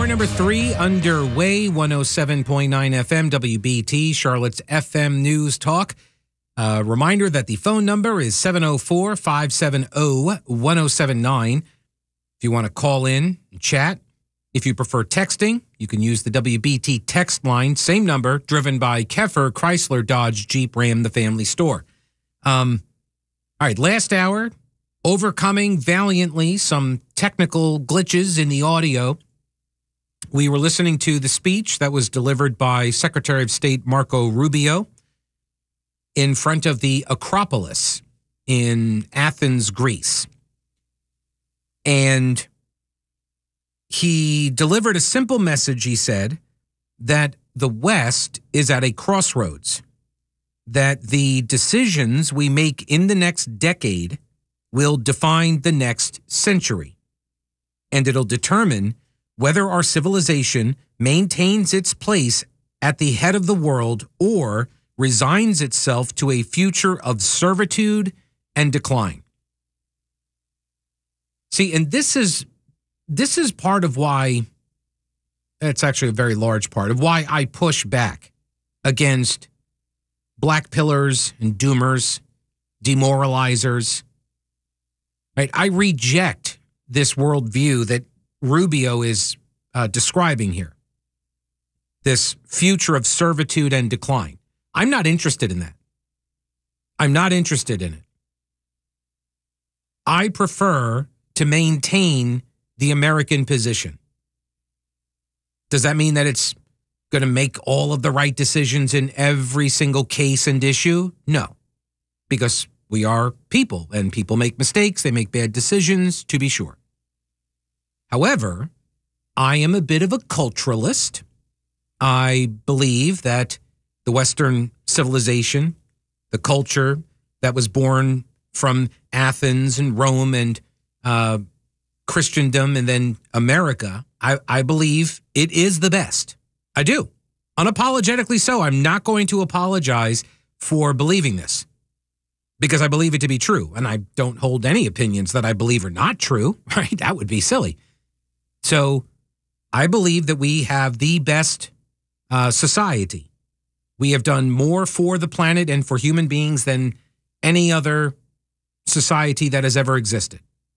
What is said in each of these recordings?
Hour number 3 underway, 107.9 FM WBT, Charlotte's FM News Talk. Reminder that the phone number is 704-570-1079. If you want to call in and chat, if you prefer texting, you can use the WBT text line, same number, driven by Keffer, Chrysler, Dodge, Jeep, Ram, the family store. All right, last hour, overcoming valiantly some technical glitches in the audio. We were listening to the speech that was delivered by Secretary of State Marco Rubio in front of the Acropolis in Athens, Greece. And he delivered a simple message, he said, that the West is at a crossroads, that the decisions we make in the next decade will define the next century, and it'll determine whether our civilization maintains its place at the head of the world or resigns itself to a future of servitude and decline. See, and this is part of why, it's actually a very large part of why I push back against black pillars and doomers, demoralizers. Right? I reject this worldview that Rubio is describing here, this future of servitude and decline. I'm not interested in that. I'm not interested in it. I prefer to maintain the American position. Does that mean that it's going to make all of the right decisions in every single case and issue? No, because we are people and people make mistakes. They make bad decisions, to be sure. However, I am a bit of a culturalist. I believe that the Western civilization, the culture that was born from Athens and Rome and Christendom and then America, I believe it is the best. I do. Unapologetically so. I'm not going to apologize for believing this because I believe it to be true. And I don't hold any opinions that I believe are not true, right? That would be silly. So I believe that we have the best society. We have done more for the planet and for human beings than any other society that has ever existed.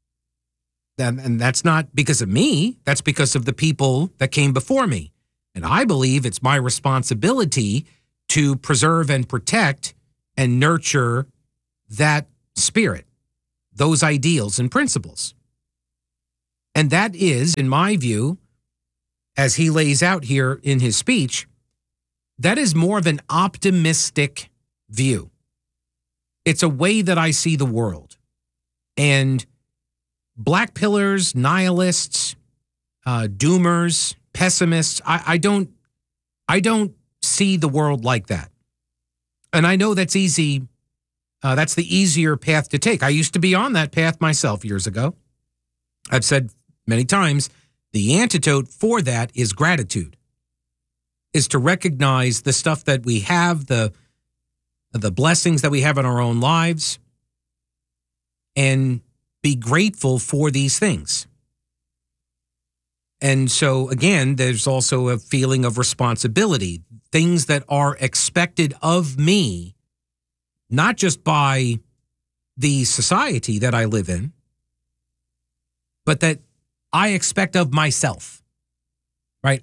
And that's not because of me. That's because of the people that came before me. And I believe it's my responsibility to preserve and protect and nurture that spirit, those ideals and principles. And that is, in my view, as he lays out here in his speech, that is more of an optimistic view. It's a way that I see the world. And black pillars, nihilists, doomers, pessimists, I don't see the world like that. And I know that's easy. That's the easier path to take. I used to be on that path myself years ago. I've said many times, the antidote for that is gratitude, is to recognize the stuff that we have, the blessings that we have in our own lives, and be grateful for these things. And so, again, there's also a feeling of responsibility, things that are expected of me, not just by the society that I live in, but that I expect of myself, right?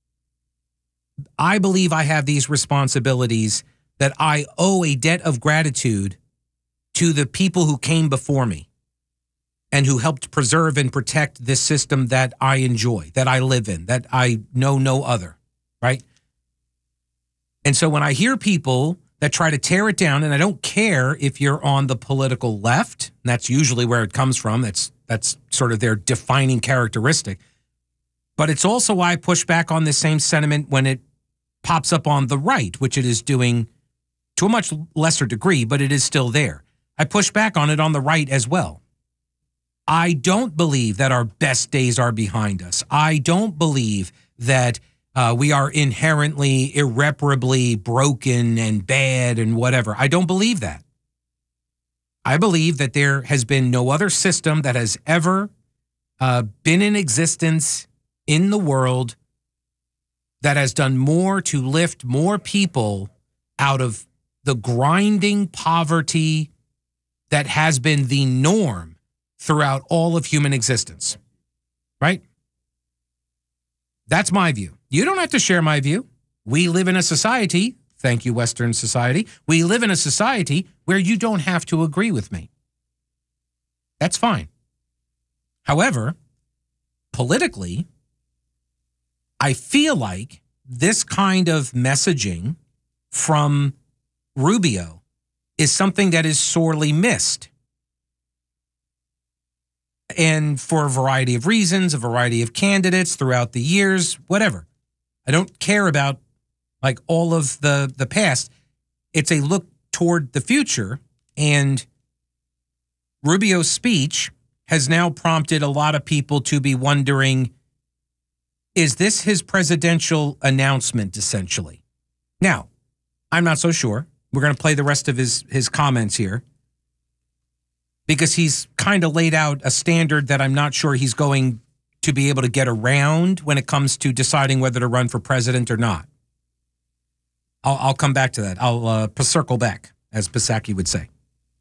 I believe I have these responsibilities that I owe a debt of gratitude to the people who came before me and who helped preserve and protect this system that I enjoy, that I live in, that I know no other, right? And so when I hear people that try to tear it down, and I don't care if you're on the political left, and that's usually where it comes from, that's sort of their defining characteristic, but it's also why I push back on this same sentiment when it pops up on the right, which it is doing to a much lesser degree, but it is still there. I push back on it on the right as well. I don't believe that our best days are behind us. I don't believe that we are inherently, irreparably broken and bad and whatever. I don't believe that. I believe that there has been no other system that has ever been in existence in the world that has done more to lift more people out of the grinding poverty that has been the norm throughout all of human existence, right? That's my view. You don't have to share my view. We live in a society, thank you, Western society. We live in a society where you don't have to agree with me. That's fine. However, politically, I feel like this kind of messaging from Rubio is something that is sorely missed. And for a variety of reasons, a variety of candidates throughout the years, whatever. I don't care about like all of the past. It's a look toward the future. And Rubio's speech has now prompted a lot of people to be wondering, is this his presidential announcement, essentially? Now, I'm not so sure. We're going to play the rest of his comments here because he's kind of laid out a standard that I'm not sure he's going to be able to get around when it comes to deciding whether to run for president or not. I'll come back to that. I'll circle back, as Psaki would say.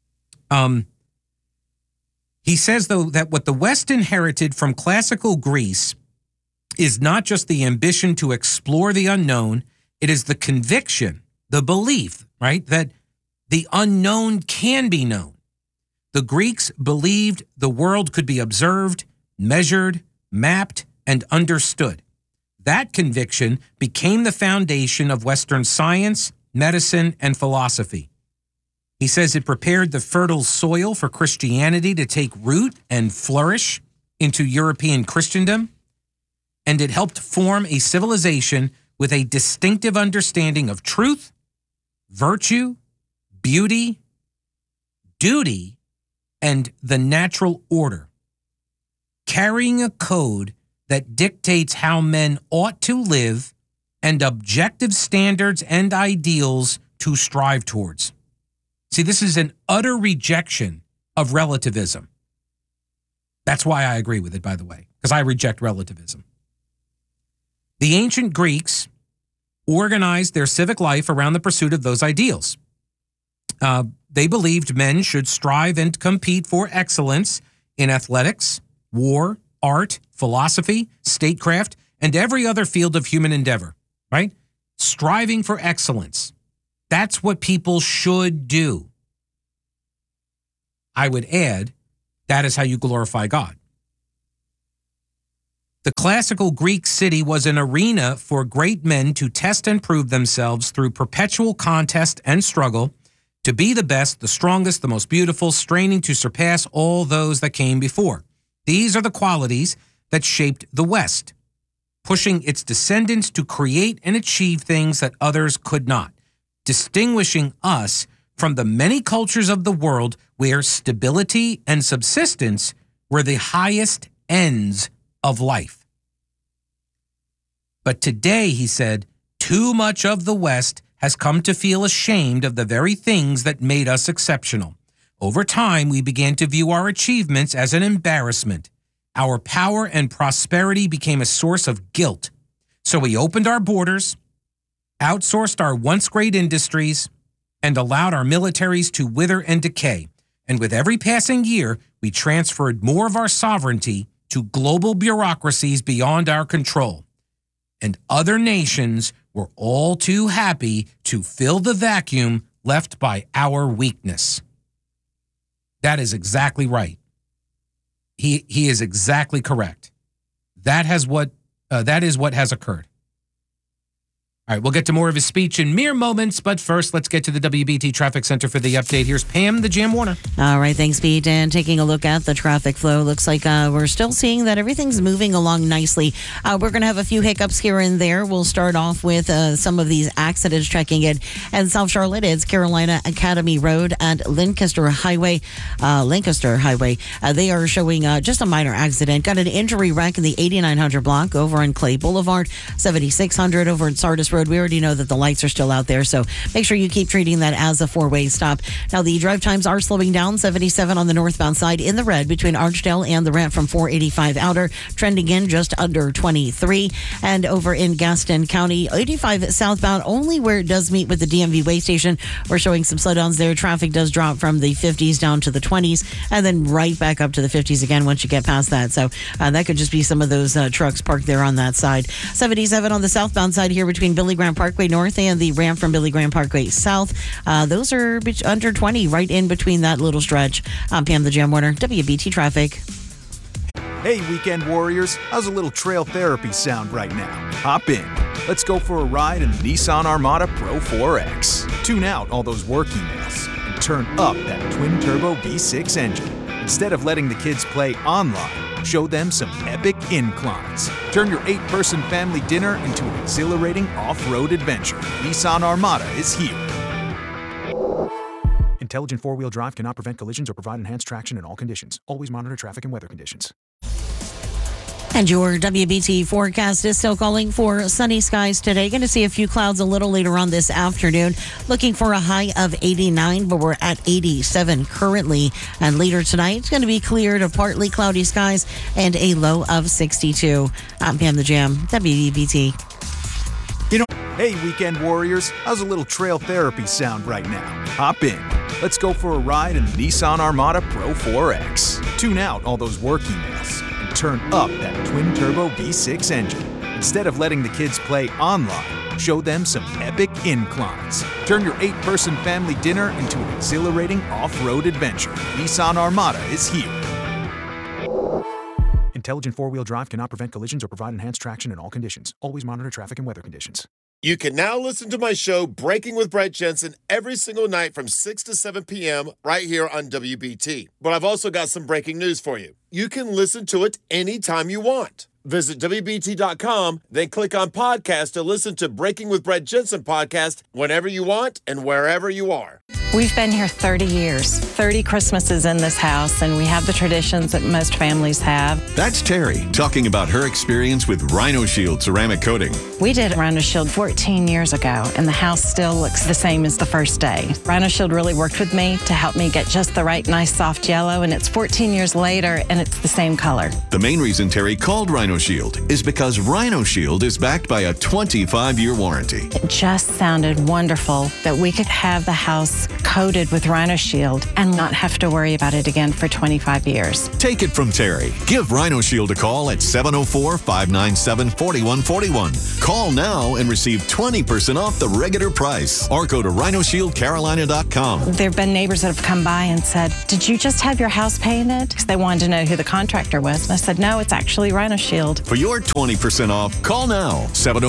He says, though, that what the West inherited from classical Greece is not just the ambition to explore the unknown, it is the conviction, the belief, right, that the unknown can be known. The Greeks believed the world could be observed, measured, mapped, and understood. That conviction became the foundation of Western science, medicine, and philosophy. He says it prepared the fertile soil for Christianity to take root and flourish into European Christendom, and it helped form a civilization with a distinctive understanding of truth, virtue, beauty, duty, and the natural order, carrying a code that dictates how men ought to live and objective standards and ideals to strive towards. See, this is an utter rejection of relativism. That's why I agree with it, by the way, because I reject relativism. The ancient Greeks organized their civic life around the pursuit of those ideals. They believed men should strive and compete for excellence in athletics, war, art, philosophy, statecraft, and every other field of human endeavor, right? Striving for excellence. That's what people should do. I would add, that is how you glorify God. The classical Greek city was an arena for great men to test and prove themselves through perpetual contest and struggle, to be the best, the strongest, the most beautiful, straining to surpass all those that came before. These are the qualities that shaped the West, pushing its descendants to create and achieve things that others could not, distinguishing us from the many cultures of the world where stability and subsistence were the highest ends of life. But today, he said, too much of the West has come to feel ashamed of the very things that made us exceptional. Over time, we began to view our achievements as an embarrassment. Our power and prosperity became a source of guilt. So we opened our borders, outsourced our once great industries, and allowed our militaries to wither and decay. And with every passing year, we transferred more of our sovereignty to global bureaucracies beyond our control. And other nations were all too happy to fill the vacuum left by our weakness. That is exactly right. He is exactly correct. That is what has occurred. All right, we'll get to more of his speech in mere moments, but first, let's get to the WBT Traffic Center for the update. Here's Pam, the Jam Warner. All right, thanks, Pete. And taking a look at the traffic flow, looks like we're still seeing that everything's moving along nicely. We're going to have a few hiccups here and there. We'll start off with some of these accidents checking in. And South Charlotte, it's Carolina Academy Road and Lancaster Highway. They are showing just a minor accident. Got an injury wreck in the 8900 block over on Clay Boulevard, 7600 over at Sardis Road. We already know that the lights are still out there, so make sure you keep treating that as a four-way stop. Now, the drive times are slowing down. 77 on the northbound side in the red between Archdale and the ramp from 485 outer, trending in just under 23. And over in Gaston County, 85 southbound, only where it does meet with the DMV way station. We're showing some slowdowns there. Traffic does drop from the 50s down to the 20s and then right back up to the 50s again once you get past that. So that could just be some of those trucks parked there on that side. 77 on the southbound side here between Billy Graham Parkway North and the ramp from Billy Graham Parkway South. Those are under 20 right in between that little stretch. I'm Pam the Jam Warner, WBT Traffic. Hey, weekend warriors, how's a little trail therapy sound right now? Hop in. Let's go for a ride in the Nissan Armada Pro 4X. Tune out all those work emails and turn up that twin-turbo V6 engine. Instead of letting the kids play online, show them some epic inclines. Turn your 8-person family dinner into an exhilarating off-road adventure. Nissan Armada is here. Intelligent four-wheel drive cannot prevent collisions or provide enhanced traction in all conditions. Always monitor traffic and weather conditions. And your WBT forecast is still calling for sunny skies today. Going to see a few clouds a little later on this afternoon. Looking for a high of 89, but we're at 87 currently. And later tonight, it's going to be clear to partly cloudy skies and a low of 62. I'm Pam the Jam, WBT. Hey, weekend warriors, how's a little trail therapy sound right now? Hop in. Let's go for a ride in the Nissan Armada Pro 4X. Tune out all those work emails and turn up that twin-turbo V6 engine. Instead of letting the kids play online, show them some epic inclines. Turn your 8-person family dinner into an exhilarating off-road adventure. Nissan Armada is here. Intelligent four-wheel drive cannot prevent collisions or provide enhanced traction in all conditions. Always monitor traffic and weather conditions. You can now listen to my show, Breaking with Brett Jensen, every single night from 6 to 7 p.m. right here on WBT. But I've also got some breaking news for you. You can listen to it anytime you want. Visit WBT.com, then click on podcast to listen to Breaking with Brett Jensen podcast whenever you want and wherever you are. We've been here 30 years, 30 Christmases in this house, and we have the traditions that most families have. That's Terry talking about her experience with Rhino Shield ceramic coating. We did Rhino Shield 14 years ago, and the house still looks the same as the first day. Rhino Shield really worked with me to help me get just the right nice soft yellow, and it's 14 years later, and it's the same color. The main reason Terry called Rhino Shield is because Rhino Shield is backed by a 25-year warranty. It just sounded wonderful that we could have the house coated with Rhino Shield and not have to worry about it again for 25 years. Take it from Terry. Give Rhino Shield a call at 704-597-4141. Call now and receive 20% off the regular price or go to rhinoshieldcarolina.com. There have been neighbors that have come by and said, "Did you just have your house painted?" Because they wanted to know who the contractor was. And I said, "No, it's actually Rhino Shield." For your 20% off, call now,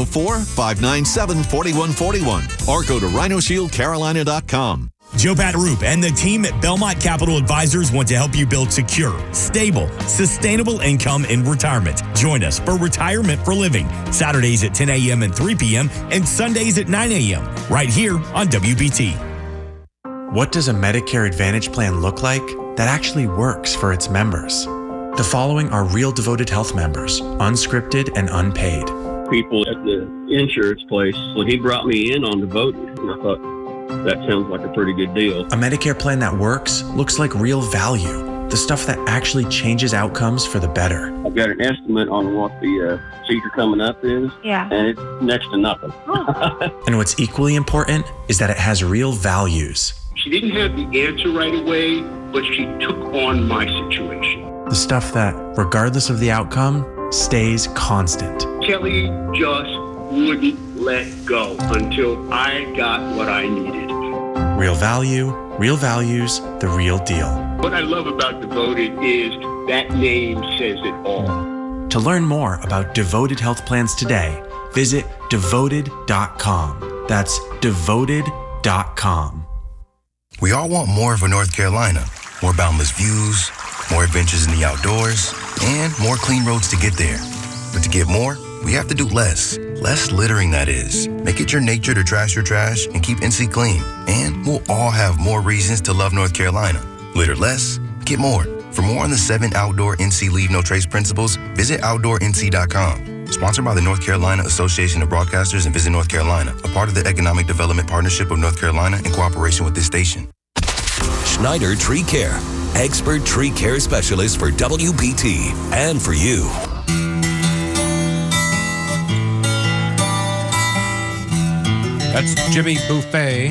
704-597-4141 or go to rhinoshieldcarolina.com. Joe Pataroop and the team at Belmont Capital Advisors want to help you build secure, stable, sustainable income in retirement. Join us for Retirement for Living, Saturdays at 10 a.m. and 3 p.m. and Sundays at 9 a.m. right here on WBT. What does a Medicare Advantage plan look like that actually works for its members? The following are real Devoted Health members, unscripted and unpaid. People at the insurance place, when he brought me in on Devoted, and I thought, that sounds like a pretty good deal. A Medicare plan that works looks like real value, the stuff that actually changes outcomes for the better. I've got an estimate on what the procedure coming up is, and it's next to nothing. And what's equally important is that it has real values. She didn't have the answer right away, but she took on my situation. The stuff that, regardless of the outcome, stays constant. Kelly just wouldn't let go until I got what I needed. Real value, real values, the real deal. What I love about Devoted is that name says it all. To learn more about Devoted Health Plans today, visit devoted.com. That's devoted.com. We all want more for North Carolina. More boundless views, more adventures in the outdoors, and more clean roads to get there. But to get more, we have to do less. Less littering, that is. Make it your nature to trash your trash and keep NC clean. And we'll all have more reasons to love North Carolina. Litter less, get more. For more on the 7 outdoor NC Leave No Trace principles, visit OutdoorNC.com. Sponsored by the North Carolina Association of Broadcasters and Visit North Carolina, a part of the Economic Development Partnership of North Carolina in cooperation with this station. Schneider Tree Care, expert tree care specialist for WPT and for you. That's Jimmy Buffet.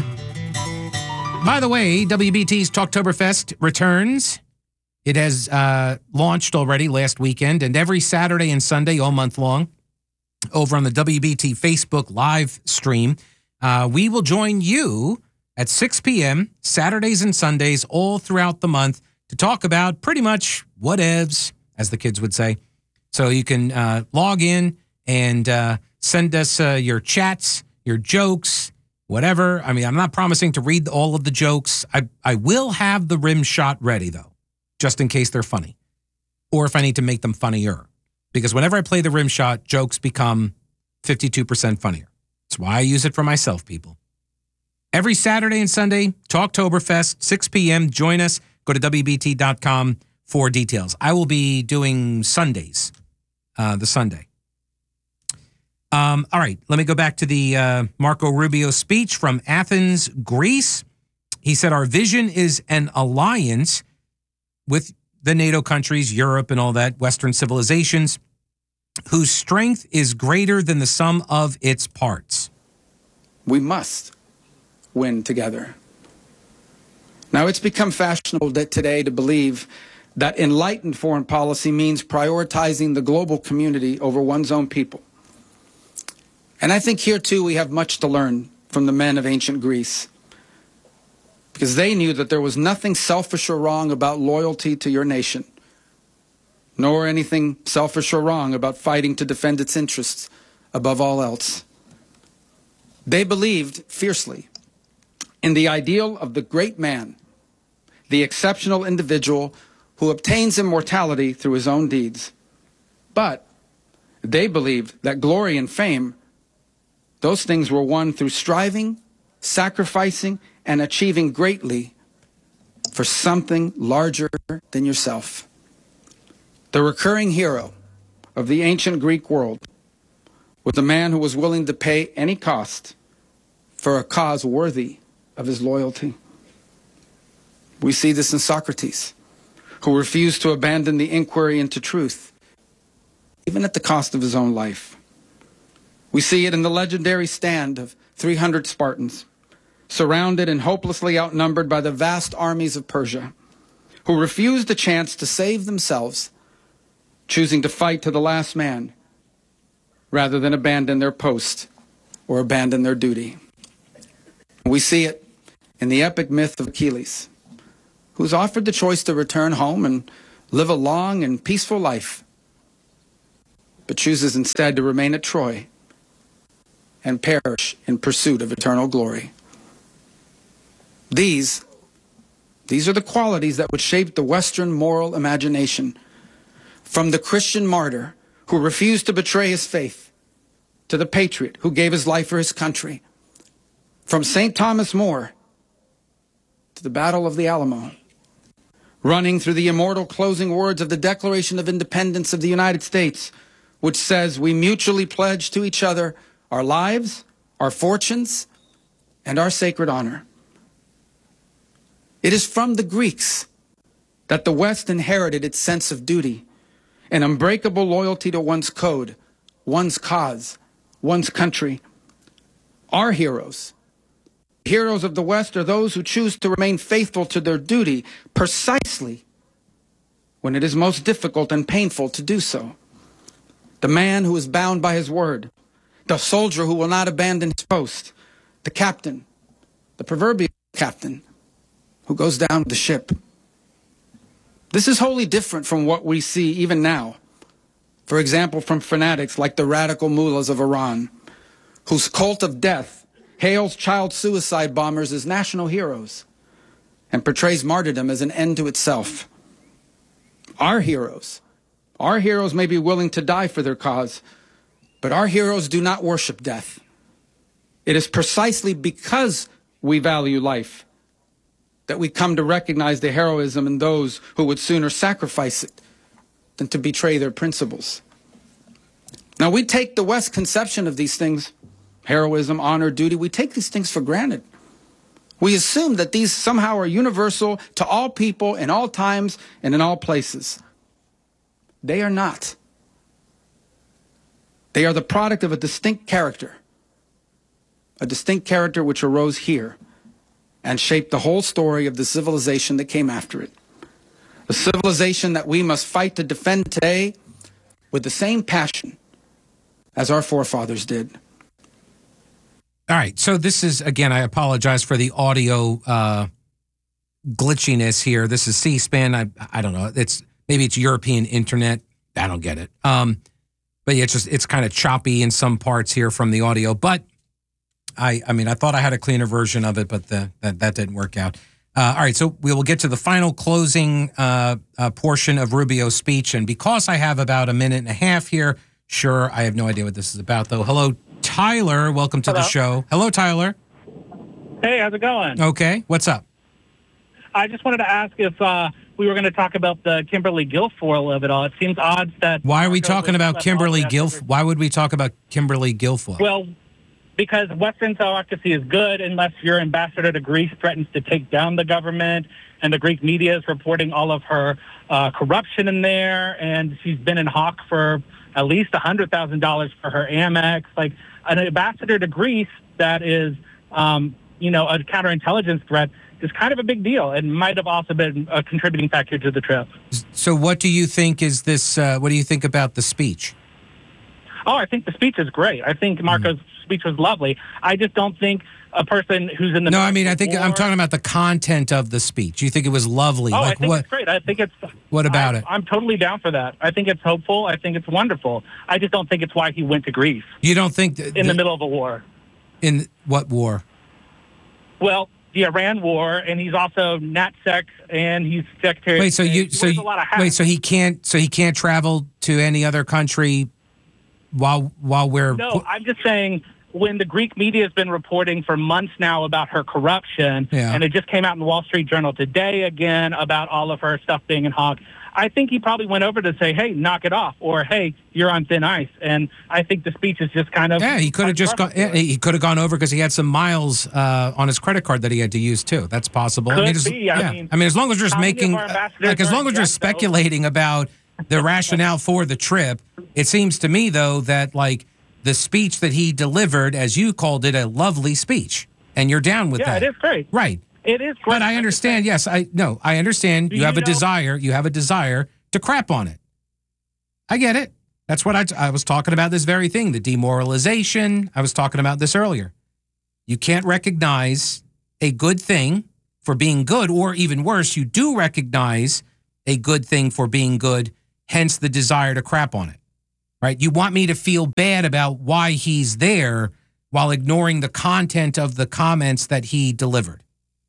By the way, WBT's Talktoberfest returns. It has launched already last weekend, and every Saturday and Sunday all month long over on the WBT Facebook live stream, we will join you at 6 p.m. Saturdays and Sundays all throughout the month to talk about pretty much whatevs, as the kids would say. So you can log in and send us your chats, your jokes, whatever. I mean, I'm not promising to read all of the jokes. I will have the rim shot ready, though, just in case they're funny, or if I need to make them funnier. Because whenever I play the rim shot, jokes become 52% funnier. That's why I use it for myself, people. Every Saturday and Sunday, Talktoberfest, 6 p.m. Join us. Go to WBT.com for details. I will be doing Sundays, the Sunday. All right, let me go back to the Marco Rubio speech from Athens, Greece. He said, our vision is an alliance with the NATO countries, Europe and all that, Western civilizations, whose strength is greater than the sum of its parts. We must win together. Now, it's become fashionable today to believe that enlightened foreign policy means prioritizing the global community over one's own people. And I think here, too, we have much to learn from the men of ancient Greece, because they knew that there was nothing selfish or wrong about loyalty to your nation, nor anything selfish or wrong about fighting to defend its interests above all else. They believed fiercely in the ideal of the great man, the exceptional individual who obtains immortality through his own deeds. But they believed that glory and fame, those things were won through striving, sacrificing, and achieving greatly for something larger than yourself. The recurring hero of the ancient Greek world was a man who was willing to pay any cost for a cause worthy of his loyalty. We see this in Socrates, who refused to abandon the inquiry into truth, even at the cost of his own life. We see it in the legendary stand of 300 Spartans, surrounded and hopelessly outnumbered by the vast armies of Persia, who refused the chance to save themselves, choosing to fight to the last man rather than abandon their post or abandon their duty. We see it in the epic myth of Achilles, who's offered the choice to return home and live a long and peaceful life, but chooses instead to remain at Troy and perish in pursuit of eternal glory. These are the qualities that would shape the Western moral imagination, from the Christian martyr who refused to betray his faith to the patriot who gave his life for his country, from St. Thomas More to the Battle of the Alamo, running through the immortal closing words of the Declaration of Independence of the United States, which says we mutually pledge to each other our lives, our fortunes, and our sacred honor. It is from the Greeks that the West inherited its sense of duty, an unbreakable loyalty to one's code, one's cause, one's country. Our heroes of the West, are those who choose to remain faithful to their duty precisely when it is most difficult and painful to do so. The man who is bound by his word, the soldier who will not abandon his post, the captain, the proverbial captain, who goes down with the ship. This is wholly different from what we see even now, for example, from fanatics like the radical mullahs of Iran, whose cult of death hails child suicide bombers as national heroes and portrays martyrdom as an end to itself. Our heroes may be willing to die for their cause, but our heroes do not worship death. It is precisely because we value life that we come to recognize the heroism in those who would sooner sacrifice it than to betray their principles. Now, we take the West conception of these things, heroism, honor, duty, we take these things for granted. We assume that these somehow are universal to all people in all times and in all places. They are not. They are the product of a distinct character which arose here and shaped the whole story of the civilization that came after it. A civilization that we must fight to defend today with the same passion as our forefathers did. All right. So this is, again, I apologize for the audio glitchiness here. This is C-SPAN. I don't know. Maybe it's European internet. I don't get it. But yeah, it's kind of choppy in some parts here from the audio. But I thought I had a cleaner version of it, but that didn't work out. All right. So we will get to the final closing portion of Rubio's speech. And because I have about a minute and a half here, sure, I have no idea what this is about, though. Hello, Tyler. Welcome to the show. Hello, Tyler. Hey, how's it going? Okay. What's up? I just wanted to ask if we were going to talk about the Kimberly Guilfoyle of it all. It seems odd that... Why are we talking about Kimberly Guilfoyle? Why would we talk about Kimberly Guilfoyle? Well, because Western autocracy is good unless your ambassador to Greece threatens to take down the government, and the Greek media is reporting all of her corruption in there, and she's been in hock for at least $100,000 for her Amex. Like, an ambassador to Greece that is, a counterintelligence threat is kind of a big deal and might have also been a contributing factor to the trip. So what do you think is this, what do you think about the speech? Oh, I think the speech is great. I think Marco's speech was lovely. I just don't think a person who's in the... No, I mean, I think I'm talking about the content of the speech. You think it was lovely? Oh, like, I think it's great. I think it's... What about it? I'm totally down for that. I think it's hopeful. I think it's wonderful. I just don't think it's why he went to Greece. You don't think... in the middle of a war. In what war? Well, the Iran war, and he's also NatSec, and he's secretary... Wait, so he can't travel to any other country while we're... No, I'm just saying... when the Greek media has been reporting for months now about her corruption, and it just came out in the Wall Street Journal today again about all of her stuff being in hock, I think he probably went over to say, hey, knock it off, or hey, you're on thin ice. And I think the speech is just kind of... Yeah, he could have just gone, he could have gone over because he had some miles on his credit card that he had to use too. That's possible. Could be. I mean, as long as you're just making, as long as you're speculating about the rationale for the trip, it seems to me though that the speech that he delivered, as you called it, a lovely speech, and you're down with that. Yeah, it is great. Right. It is great. But I understand. Yes, I understand. You have a desire. You have a desire to crap on it. I get it. That's what I was talking about. This very thing, the demoralization. I was talking about this earlier. You can't recognize a good thing for being good, or even worse, you do recognize a good thing for being good. Hence the desire to crap on it. Right? You want me to feel bad about why he's there while ignoring the content of the comments that he delivered.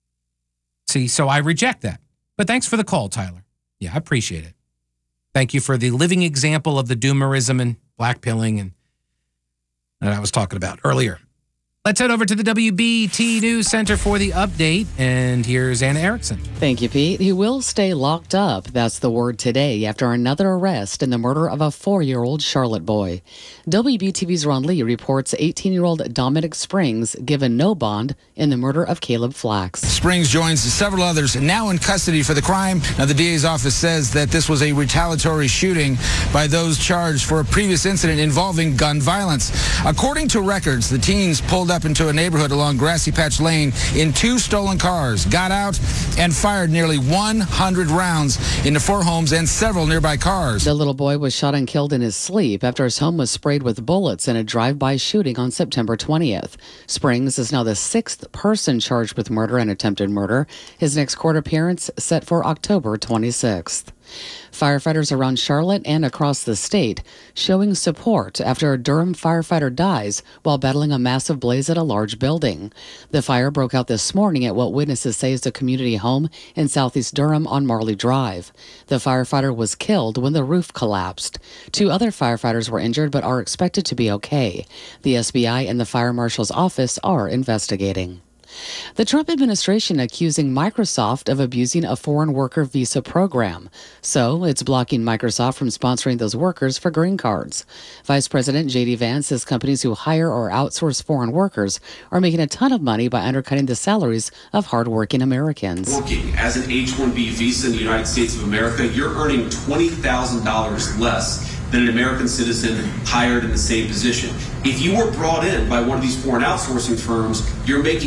See, so I reject that. But thanks for the call, Tyler. Yeah, I appreciate it. Thank you for the living example of the doomerism and blackpilling and that I was talking about earlier. Let's head over to the WBT News Center for the update. And here's Anna Erickson. Thank you, Pete. He will stay locked up. That's the word today after another arrest in the murder of a 4-year-old Charlotte boy. WBTV's Ron Lee reports 18-year-old Dominic Springs given no bond in the murder of Caleb Flax. Springs joins several others now in custody for the crime. Now, the DA's office says that this was a retaliatory shooting by those charged for a previous incident involving gun violence. According to records, the teens pulled up into a neighborhood along Grassy Patch Lane in 2 stolen cars, got out, and fired nearly 100 rounds into 4 homes and several nearby cars. The little boy was shot and killed in his sleep after his home was sprayed with bullets in a drive-by shooting on September 20th. Springs is now the 6th person charged with murder and attempted murder. His next court appearance set for October 26th. Firefighters around Charlotte and across the state showing support after a Durham firefighter dies while battling a massive blaze at a large building. The fire broke out this morning at what witnesses say is a community home in southeast Durham on Marley Drive. The firefighter was killed when the roof collapsed. 2 other firefighters were injured but are expected to be okay. The SBI and the fire marshal's office are investigating. The Trump administration accusing Microsoft of abusing a foreign worker visa program. So it's blocking Microsoft from sponsoring those workers for green cards. Vice President J.D. Vance says companies who hire or outsource foreign workers are making a ton of money by undercutting the salaries of hardworking Americans. Working as an H-1B visa in the United States of America, you're earning $20,000 less than an American citizen hired in the same position. If you were brought in by one of these foreign outsourcing firms, you're making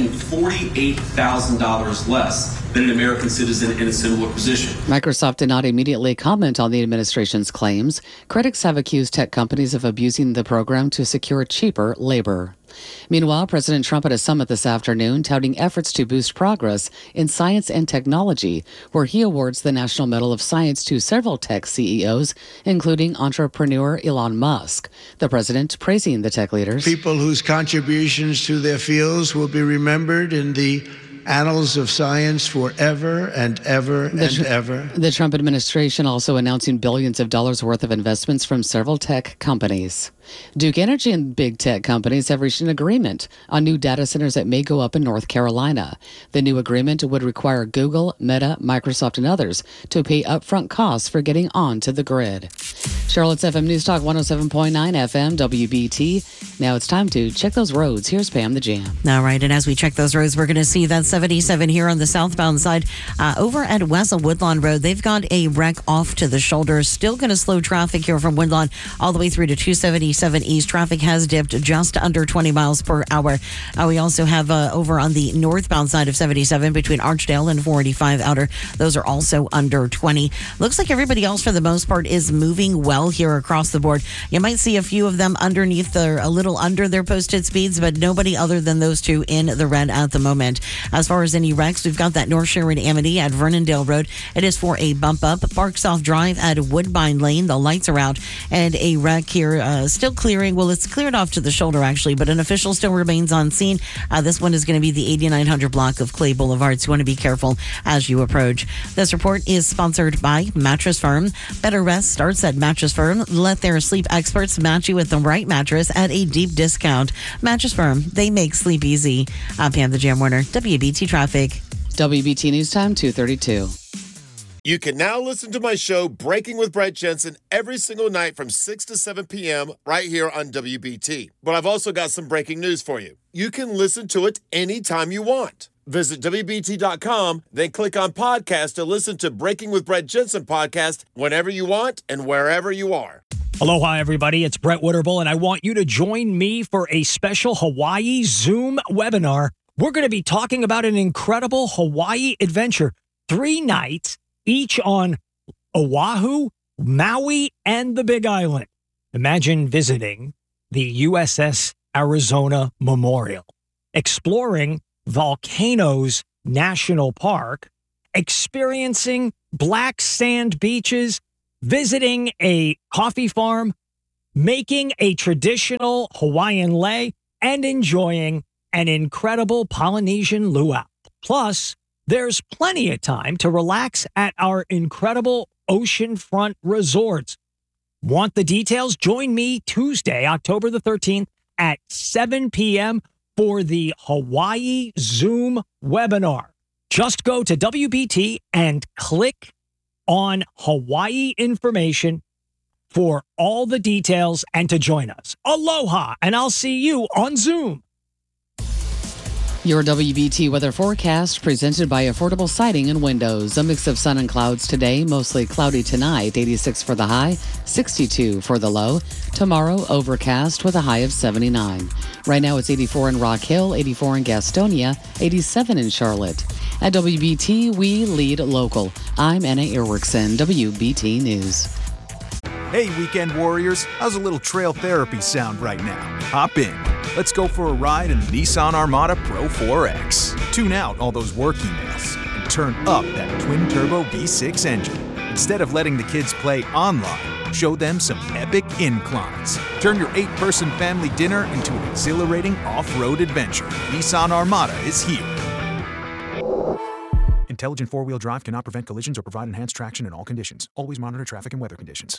$48,000 less than an American citizen in a similar position. Microsoft did not immediately comment on the administration's claims. Critics have accused tech companies of abusing the program to secure cheaper labor. Meanwhile, President Trump at a summit this afternoon touting efforts to boost progress in science and technology, where he awards the National Medal of Science to several tech CEOs, including entrepreneur Elon Musk. The president praising the tech leaders. People whose contributions to their fields will be remembered in the annals of science forever and ever and ever. The Trump administration also announcing billions of dollars worth of investments from several tech companies. Duke Energy and big tech companies have reached an agreement on new data centers that may go up in North Carolina. The new agreement would require Google, Meta, Microsoft, and others to pay upfront costs for getting onto the grid. Charlotte's FM News Talk 107.9 FM WBT. Now it's time to check those roads. Here's Pam the Jam. All right, and as we check those roads, we're going to see that 77 here on the southbound side. Over at Wessel Woodlawn Road, they've got a wreck off to the shoulder. Still going to slow traffic here from Woodlawn all the way through to 277 East. Traffic has dipped just under 20 miles per hour. We also have over on the northbound side of 77 between Archdale and 485 Outer. Those are also under 20. Looks like everybody else for the most part is moving well here across the board. You might see a few of them underneath a little under their posted speeds, but nobody other than those two in the red at the moment. As far as any wrecks, we've got that North Sharon Amity at Vernondale Road. It is for a bump up. Barksoft Drive at Woodbine Lane. The lights are out, and a wreck here still clearing. Well, it's cleared off to the shoulder actually, but an official still remains on scene. This one is going to be the 8900 block of Clay Boulevard, so you want to be careful as you approach. This report is sponsored by Mattress Firm. Better rest starts at Mattress Firm. Let their sleep experts match you with the right mattress at a deep discount. Mattress Firm, they make sleep easy. I'm Pam the Jam Warner, WBT Traffic. WBT News Time 2:32. You can now listen to my show, Breaking with Brett Jensen, every single night from 6 to 7 p.m. right here on WBT. But I've also got some breaking news for you. You can listen to it anytime you want. Visit WBT.com, then click on podcast to listen to Breaking with Brett Jensen podcast whenever you want and wherever you are. Aloha, everybody. It's Brett Witterbull, and I want you to join me for a special Hawaii Zoom webinar. We're going to be talking about an incredible Hawaii adventure. 3 nights, each on Oahu, Maui, and the Big Island. Imagine visiting the USS Arizona Memorial, exploring Volcanoes National Park, experiencing black sand beaches, visiting a coffee farm, making a traditional Hawaiian lei, and enjoying an incredible Polynesian luau. Plus, there's plenty of time to relax at our incredible oceanfront resorts. Want the details? Join me Tuesday, October the 13th at 7 p.m. for the Hawaii Zoom webinar. Just go to WBT and click on Hawaii information for all the details and to join us. Aloha, and I'll see you on Zoom. Your WBT weather forecast presented by Affordable Siding and Windows. A mix of sun and clouds today, mostly cloudy tonight, 86 for the high, 62 for the low. Tomorrow, overcast with a high of 79. Right now, it's 84 in Rock Hill, 84 in Gastonia, 87 in Charlotte. At WBT, we lead local. I'm Anna Ehrwichsen, WBT News. Hey, weekend warriors, how's a little trail therapy sound right now? Hop in. Let's go for a ride in the Nissan Armada Pro 4X. Tune out all those work emails and turn up that twin-turbo V6 engine. Instead of letting the kids play online, show them some epic inclines. Turn your 8-person family dinner into an exhilarating off-road adventure. Nissan Armada is here. Intelligent four-wheel drive cannot prevent collisions or provide enhanced traction in all conditions. Always monitor traffic and weather conditions.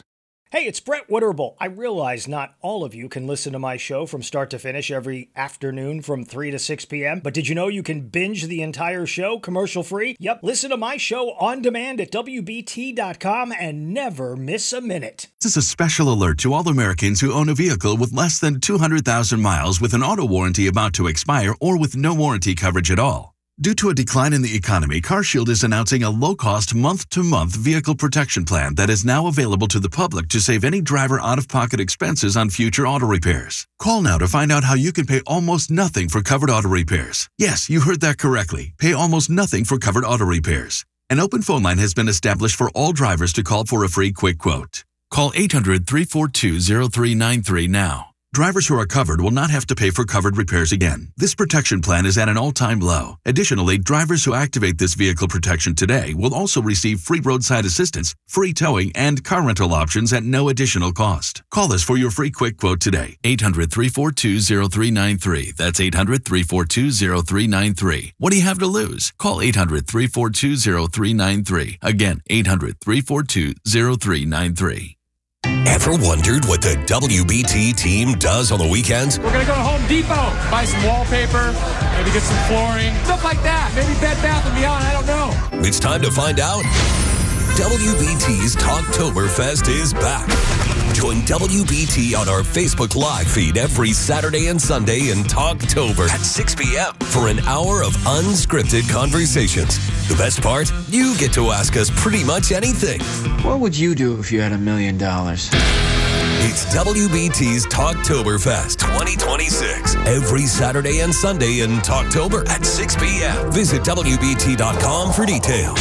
Hey, it's Brett Witterbull. I realize not all of you can listen to my show from start to finish every afternoon from 3 to 6 p.m., but did you know you can binge the entire show commercial-free? Yep, listen to my show on demand at WBT.com and never miss a minute. This is a special alert to all Americans who own a vehicle with less than 200,000 miles with an auto warranty about to expire or with no warranty coverage at all. Due to a decline in the economy, CarShield is announcing a low-cost month-to-month vehicle protection plan that is now available to the public to save any driver out-of-pocket expenses on future auto repairs. Call now to find out how you can pay almost nothing for covered auto repairs. Yes, you heard that correctly. Pay almost nothing for covered auto repairs. An open phone line has been established for all drivers to call for a free quick quote. Call 800-342-0393 now. Drivers who are covered will not have to pay for covered repairs again. This protection plan is at an all-time low. Additionally, drivers who activate this vehicle protection today will also receive free roadside assistance, free towing, and car rental options at no additional cost. Call us for your free quick quote today. 800-342-0393. That's 800-342-0393. What do you have to lose? Call 800-342-0393. Again, 800-342-0393. Ever wondered what the WBT team does on the weekends? We're going to go to Home Depot, buy some wallpaper, maybe get some flooring, stuff like that. Maybe Bed Bath & Beyond, I don't know. It's time to find out. WBT's Talktoberfest is back. Join WBT on our Facebook Live feed every Saturday and Sunday in Talktober at 6 p.m. for an hour of unscripted conversations. The best part? You get to ask us pretty much anything. What would you do if you had $1 million? It's WBT's Talktoberfest 2026. Every Saturday and Sunday in Talktober at 6 p.m. Visit WBT.com for details.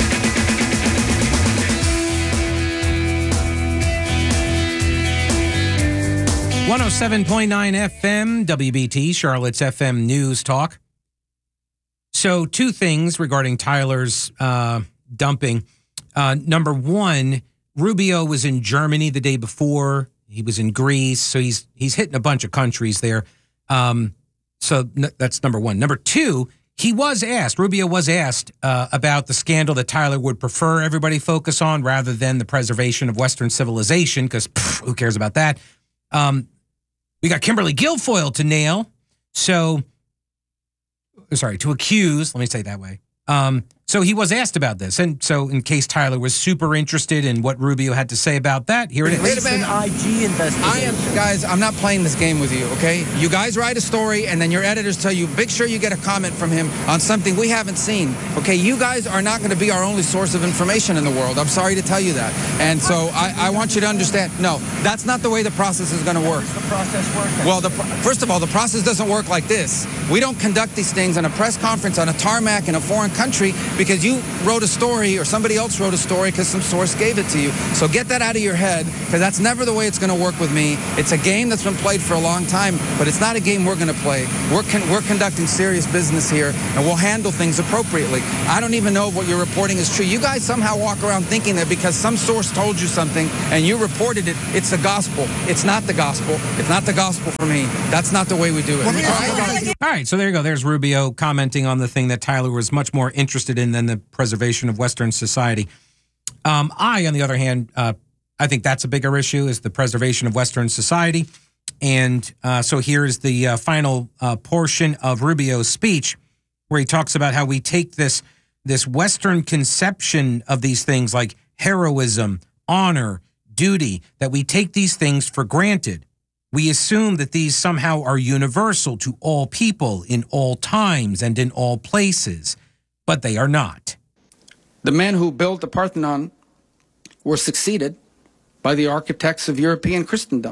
107.9 FM, WBT, Charlotte's FM News Talk. So 2 things regarding Tyler's dumping. Number one, Rubio was in Germany the day before. He was in Greece. So he's hitting a bunch of countries there. So that's number one. Number two, Rubio was asked about the scandal that Tyler would prefer everybody focus on rather than the preservation of Western civilization, because who cares about that? We got Kimberly Guilfoyle to nail. To accuse, let me say it that way. So he was asked about this. And so in case Tyler was super interested in what Rubio had to say about that, here it is. Wait a minute. IG investigation. Guys, I'm not playing this game with you, okay? You guys write a story and then your editors tell you, make sure you get a comment from him on something we haven't seen, okay? You guys are not going to be our only source of information in the world. I'm sorry to tell you that. And so I want you to understand, no, that's not the way the process is going to work. How does the process work? Well, first of all, the process doesn't work like this. We don't conduct these things in a press conference on a tarmac in a foreign country because you wrote a story or somebody else wrote a story because some source gave it to you. So get that out of your head, because that's never the way it's going to work with me. It's a game that's been played for a long time, but it's not a game we're going to play. We're conducting serious business here, and we'll handle things appropriately. I don't even know if what you're reporting is true. You guys somehow walk around thinking that because some source told you something and you reported it, it's the gospel. It's not the gospel. It's not the gospel for me. That's not the way we do it. All right, so there you go. There's Rubio commenting on the thing that Tyler was much more interested in than the preservation of Western society. On the other hand, I think that's a bigger issue, is the preservation of Western society. And so here's the final portion of Rubio's speech, where he talks about how we take this Western conception of these things like heroism, honor, duty, that we take these things for granted. We assume that these somehow are universal to all people in all times and in all places, but they are not. The men who built the Parthenon were succeeded by the architects of European Christendom,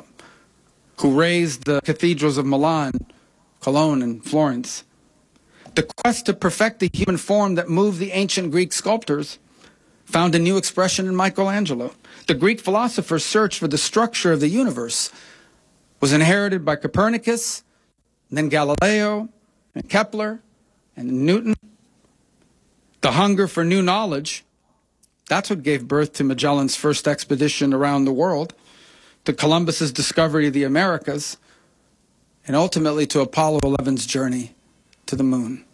who raised the cathedrals of Milan, Cologne, and Florence. The quest to perfect the human form that moved the ancient Greek sculptors found a new expression in Michelangelo. The Greek philosophers' search for the structure of the universe was inherited by Copernicus, and then Galileo, and Kepler, and Newton. The hunger for new knowledge, that's what gave birth to Magellan's first expedition around the world, to Columbus's discovery of the Americas, and ultimately to Apollo 11's journey to the moon.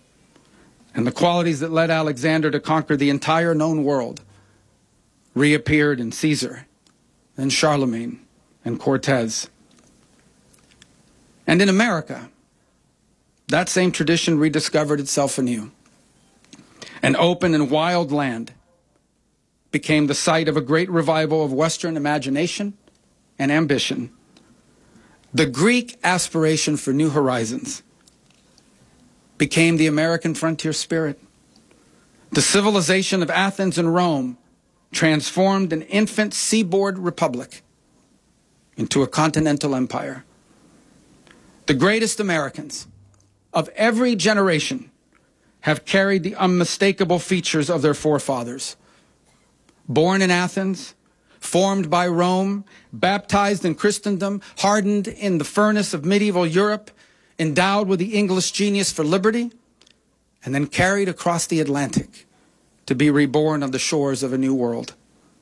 And the qualities that led Alexander to conquer the entire known world reappeared in Caesar then Charlemagne and Cortez. And in America, that same tradition rediscovered itself anew. An open and wild land became the site of a great revival of Western imagination and ambition. The Greek aspiration for new horizons became the American frontier spirit. The civilization of Athens and Rome transformed an infant seaboard republic into a continental empire. The greatest Americans of every generation have carried the unmistakable features of their forefathers. Born in Athens, formed by Rome, baptized in Christendom, hardened in the furnace of medieval Europe, endowed with the English genius for liberty, and then carried across the Atlantic to be reborn on the shores of a new world.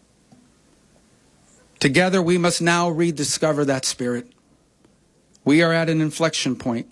Together, we must now rediscover that spirit. We are at an inflection point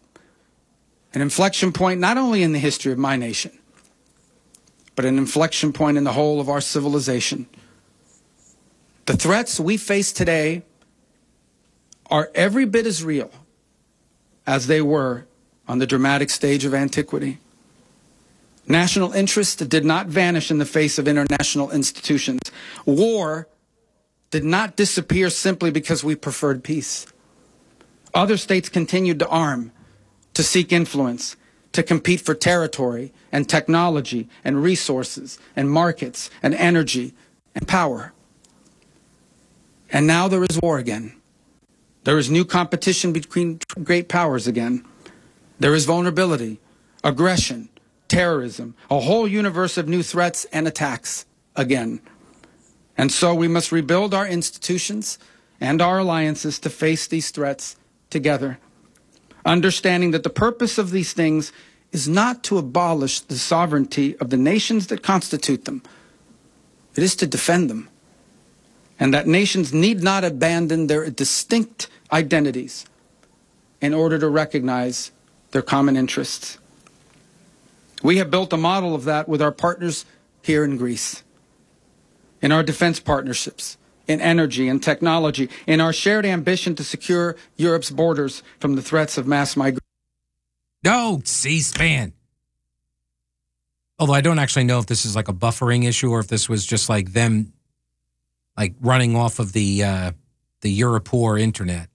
not only in the history of my nation, but an inflection point in the whole of our civilization. The threats we face today are every bit as real as they were on the dramatic stage of antiquity. National interest did not vanish in the face of international institutions. War did not disappear simply because we preferred peace. Other states continued to arm, to seek influence, to compete for territory and technology and resources and markets and energy and power. And now there is war again. There is new competition between great powers again. There is vulnerability, aggression, terrorism, a whole universe of new threats and attacks again. And so we must rebuild our institutions and our alliances to face these threats together, understanding that the purpose of these things is not to abolish the sovereignty of the nations that constitute them. It is to defend them. And that nations need not abandon their distinct identities in order to recognize their common interests. We have built a model of that with our partners here in Greece, in our defense partnerships, in energy and technology, in our shared ambition to secure Europe's borders from the threats of mass migration. No, C-SPAN. Although I don't actually know if this is like a buffering issue or if this was just like them like running off of the Europor internet.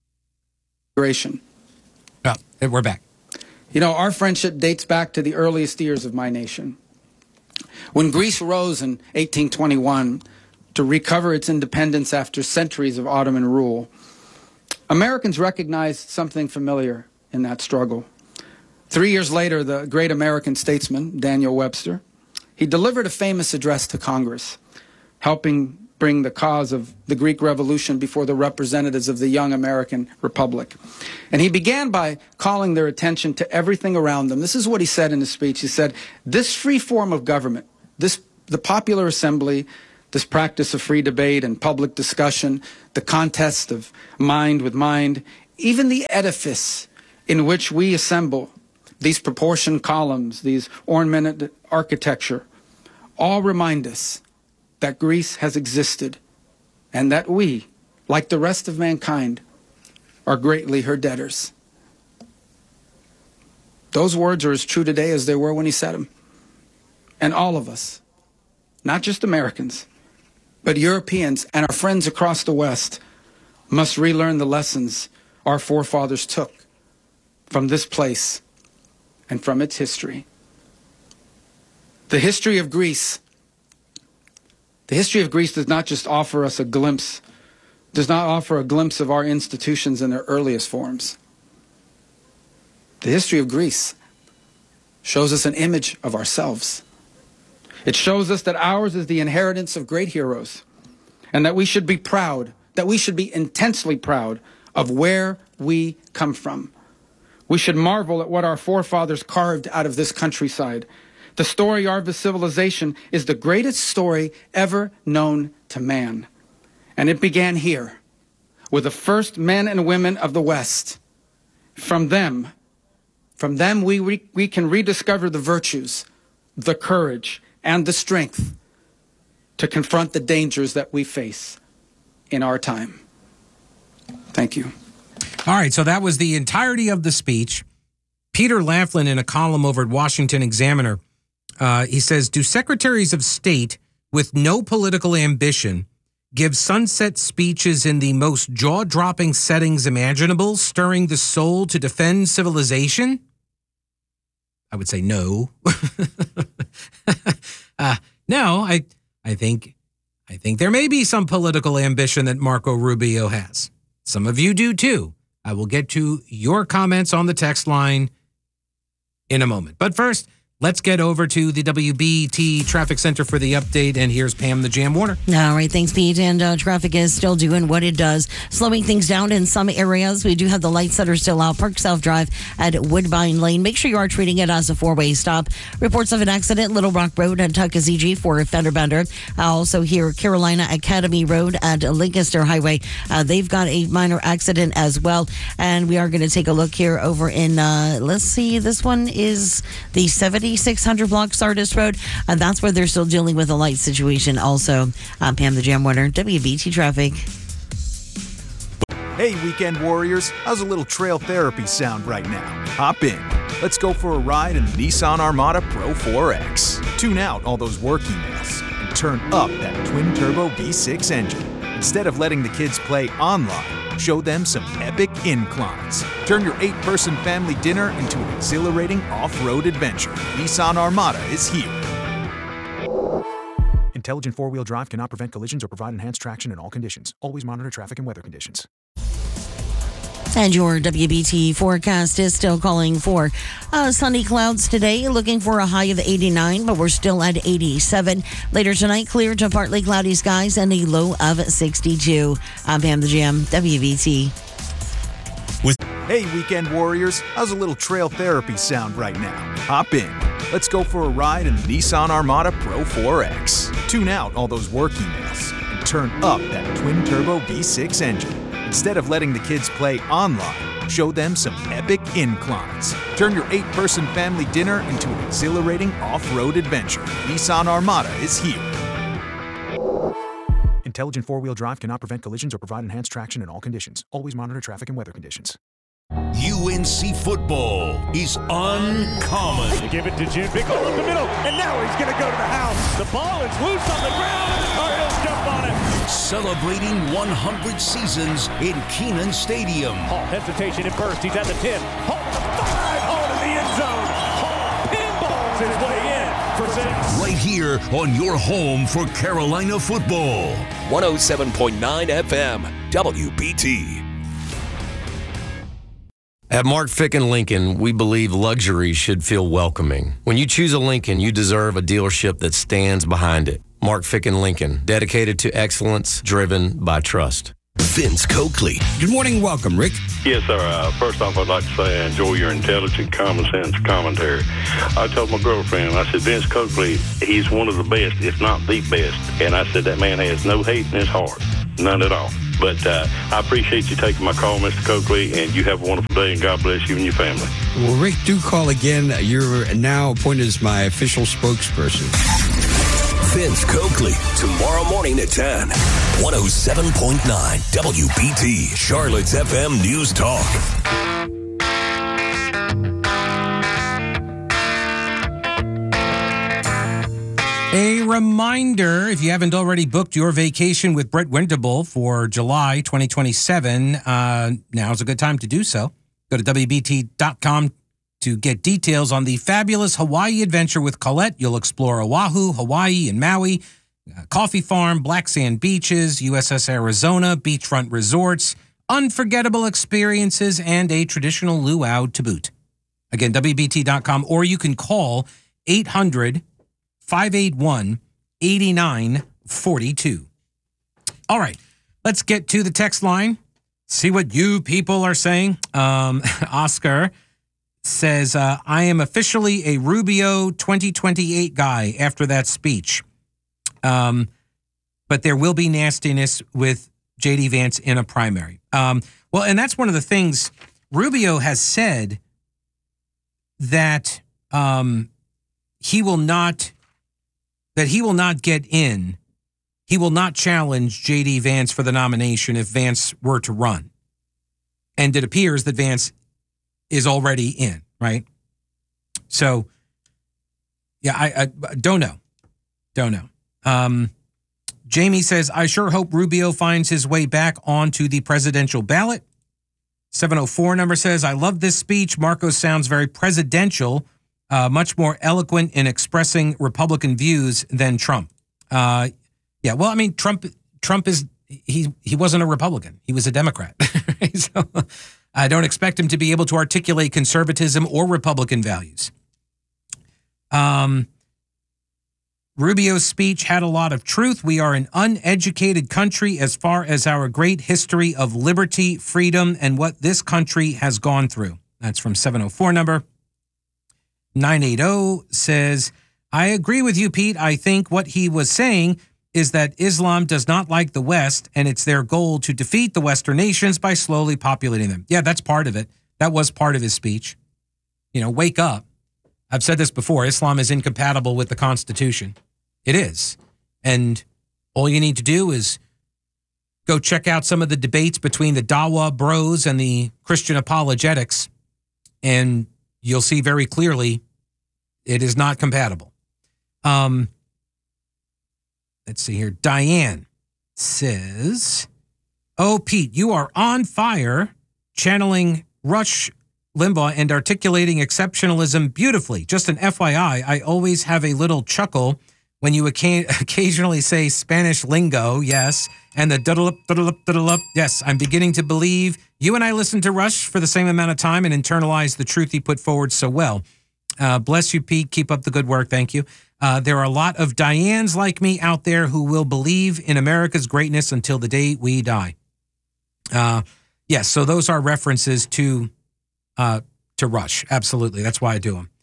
Oh, we're back. You know, our friendship dates back to the earliest years of my nation. When Greece rose in 1821 to recover its independence after centuries of Ottoman rule, Americans recognized something familiar in that struggle. 3 years later, the great American statesman, Daniel Webster, he delivered a famous address to Congress, helping bring the cause of the Greek Revolution before the representatives of the young American Republic. And he began by calling their attention to everything around them. This is what he said in his speech. He said, this free form of government, the popular assembly, this practice of free debate and public discussion, the contest of mind with mind, even the edifice in which we assemble, these proportioned columns, these ornamented architecture, all remind us that Greece has existed and that we, like the rest of mankind, are greatly her debtors. Those words are as true today as they were when he said them. And all of us, not just Americans, but Europeans and our friends across the West, must relearn the lessons our forefathers took from this place and from its history. The history of Greece does not just offer us a glimpse, does not offer a glimpse of our institutions in their earliest forms. The history of Greece shows us an image of ourselves. It shows us that ours is the inheritance of great heroes, and that we should be proud, that we should be intensely proud of where we come from. We should marvel at what our forefathers carved out of this countryside. The story of our civilization is the greatest story ever known to man. And it began here, with the first men and women of the West. From them we can rediscover the virtues, the courage, and the strength to confront the dangers that we face. in our time. Thank you. All right, so that was the entirety of the speech. Peter Laughlin, in a column over at Washington Examiner, he says, do secretaries of state with no political ambition give sunset speeches in the most jaw-dropping settings imaginable, stirring the soul to defend civilization? I would say no. No, I think there may be some political ambition that Marco Rubio has. Some of you do too. I will get to your comments on the text line in a moment. But first, let's get over to the WBT Traffic Center for the update. And here's Pam the Jam Warner. All right. Thanks, Pete. And traffic is still doing what it does, slowing things down in some areas. We do have the lights that are still out. Park South Drive at Woodbine Lane. Make sure you are treating it as a four-way stop. Reports of an accident, Little Rock Road at Tuckasegee for a fender bender. Also here, Carolina Academy Road at Lancaster Highway. They've got a minor accident as well. And we are going to take a look here over in, let's see, this one is the 7600 block Sardis Road. That's where they're still dealing with a light situation. Also, Pam the Jam Warner, WBT Traffic. Hey, weekend warriors, how's a little trail therapy sound right now? Hop in. Let's go for a ride in the Nissan Armada Pro 4X. Tune out all those work emails and turn up that twin-turbo V6 engine. Instead of letting the kids play online, show them some epic inclines. Turn your 8-person family dinner into an exhilarating off-road adventure. Nissan Armada is here. Intelligent four-wheel drive cannot prevent collisions or provide enhanced traction in all conditions. Always monitor traffic and weather conditions. And your WBT forecast is still calling for sunny clouds today, looking for a high of 89, but we're still at 87. Later tonight, clear to partly cloudy skies and a low of 62. I'm Pam the Jam, WBT. Hey, weekend warriors, how's a little trail therapy sound right now? Hop in. Let's go for a ride in the Nissan Armada Pro 4X. Tune out all those work emails and turn up that twin-turbo V6 engine. Instead of letting the kids play online, show them some epic inclines. Turn your 8-person family dinner into an exhilarating off-road adventure. Nissan Armada is here. Intelligent four-wheel drive cannot prevent collisions or provide enhanced traction in all conditions. Always monitor traffic and weather conditions. UNC football is uncommon. They give it to Jim Bickle up the middle, and now he's going to go to the house. The ball is loose on the ground, and the Tar Heels jump on it. Celebrating 100 seasons in Kenan Stadium. Hall hesitation at first. He's at the 10. Hall to the 5. Hall to the end zone. Hall pinballs his way in for 6. Right here on your home for Carolina football. 107.9 FM, WBT. At Mark Fick and Lincoln, we believe luxury should feel welcoming. When you choose a Lincoln, you deserve a dealership that stands behind it. Mark Fick and Lincoln, dedicated to excellence, driven by trust. Vince Coakley. Good morning, welcome, Rick. Yes, sir. First off, I'd like to say I enjoy your intelligent, common sense commentary. I told my girlfriend, I said, Vince Coakley, he's one of the best, if not the best. And I said, that man has no hate in his heart. None at all. But I appreciate you taking my call, Mr. Coakley, and you have a wonderful day, and God bless you and your family. Well, Rick, do call again. You're now appointed as my official spokesperson. Vince Coakley, tomorrow morning at 10. 107.9 WBT, Charlotte's FM News Talk. A reminder, if you haven't already booked your vacation with Brett Winterbull for July 2027, now's a good time to do so. Go to WBT.com to get details on the fabulous Hawaii adventure with Colette. You'll explore Oahu, Hawaii, and Maui, Coffee Farm, Black Sand Beaches, USS Arizona, beachfront resorts, unforgettable experiences, and a traditional luau to boot. Again, WBT.com, or you can call 800-581-8942. All right, let's get to the text line. See what you people are saying. Oscar says, I am officially a Rubio 2028 guy after that speech. But there will be nastiness with J.D. Vance in a primary. Well, and that's one of the things Rubio has said, that he will not get in he will not challenge J.D. Vance for the nomination if Vance were to run. And it appears that Vance is already in, right? So, yeah, I don't know. Don't know. Jamie says, I sure hope Rubio finds his way back onto the presidential ballot. 704 number says, I love this speech. Marcos sounds very presidential, much more eloquent in expressing Republican views than Trump. Yeah, well, I mean, Trump is, he wasn't a Republican. He was a Democrat. So I don't expect him to be able to articulate conservatism or Republican values. Rubio's speech had a lot of truth. We are an uneducated country as far as our great history of liberty, freedom, and what this country has gone through. That's from 704 number. 980 says, I agree with you, Pete. I think what he was saying is that Islam does not like the West, and it's their goal to defeat the Western nations by slowly populating them. Yeah, that's part of it. That was part of his speech. You know, wake up. I've said this before. Islam is incompatible with the Constitution. It is. And all you need to do is go check out some of the debates between the Dawa bros and the Christian apologetics, and you'll see very clearly it is not compatible. Let's see here. Diane says, oh, Pete, you are on fire, channeling Rush Limbaugh and articulating exceptionalism beautifully. Just an FYI, I always have a little chuckle when you occasionally say Spanish lingo, yes, and the duddle-up. Yes, I'm beginning to believe you and I listened to Rush for the same amount of time and internalized the truth he put forward so well. Bless you, Pete. Keep up the good work. Thank you. There are a lot of Dianes like me out there who will believe in America's greatness until the day we die. Yes, so those are references to Rush. Absolutely. That's why I do them.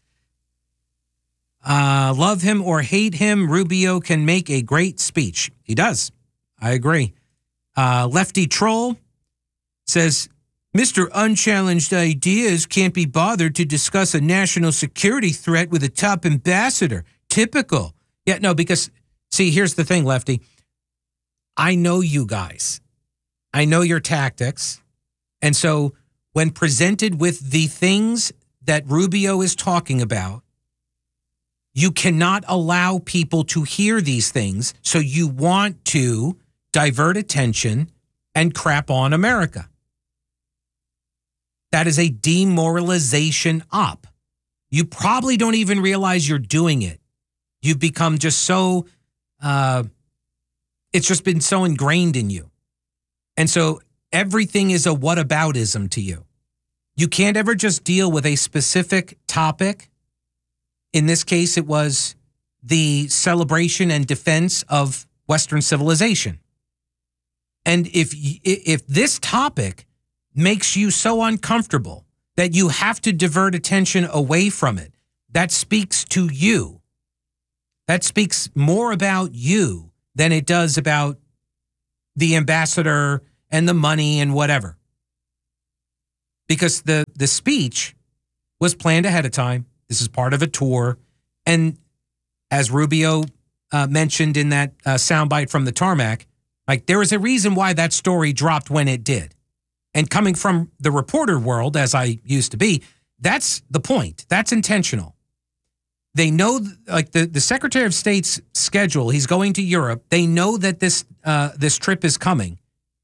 Love him or hate him, Rubio can make a great speech. He does. I agree. Lefty Troll says, Mr. Unchallenged Ideas can't be bothered to discuss a national security threat with a top ambassador. Typical. Yeah, no, because, see, here's the thing, Lefty. I know you guys. I know your tactics. And so when presented with the things that Rubio is talking about, you cannot allow people to hear these things, so you want to divert attention and crap on America. That is a demoralization op. You probably don't even realize you're doing it. You've become just so, it's just been so ingrained in you. And so everything is a whataboutism to you. You can't ever just deal with a specific topic. In this case, it was the celebration and defense of Western civilization. And if this topic makes you so uncomfortable that you have to divert attention away from it, that speaks to you. That speaks more about you than it does about the ambassador and the money and whatever. Because the speech was planned ahead of time. This is part of a tour. And as Rubio mentioned in that soundbite from the tarmac, like, there is a reason why that story dropped when it did. And coming from the reporter world, as I used to be, that's the point. That's intentional. They know, like, the Secretary of State's schedule, he's going to Europe. They know that this trip is coming.